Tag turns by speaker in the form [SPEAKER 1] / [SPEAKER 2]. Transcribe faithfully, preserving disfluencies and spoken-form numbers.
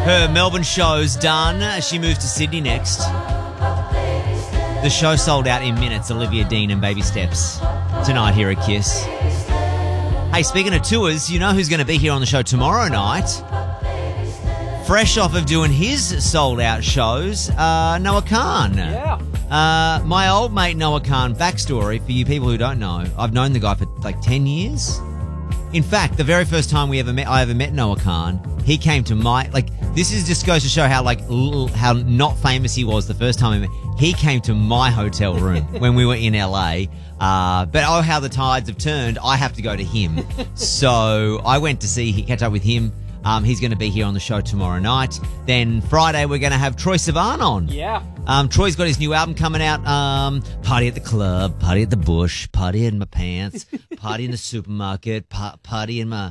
[SPEAKER 1] Her Melbourne show's done. She moves to Sydney next. The show sold out in minutes. Olivia Dean and Baby Steps tonight here at Kiss. Hey, speaking of tours, you know who's going to be here on the show tomorrow night? Fresh off of doing his sold-out shows, uh, Noah Khan.
[SPEAKER 2] Yeah.
[SPEAKER 1] Uh, my old mate Noah Khan, backstory for you people who don't know, I've known the guy for like ten years. In fact, the very first time we ever met, I ever met Noah Khan, he came to my, like, this is just goes to show how, like, l- how not famous he was the first time I met. He came to my hotel room when we were in L A. Uh, but oh, how the tides have turned. I have to go to him. So I went to see, he catch up with him. Um, he's going to be here on the show tomorrow night. Then Friday, we're going to have Troye Sivan on.
[SPEAKER 2] Yeah.
[SPEAKER 1] Um, Troy's got his new album coming out. Um, party at the club, party at the bush, party in my pants, party in the supermarket, pa- party in my